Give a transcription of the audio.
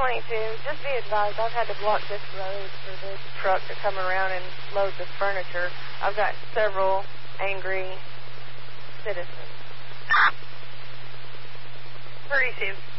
22. Just be advised, I've had to block this road for this truck to come around and load the furniture. I've got several angry citizens. 32.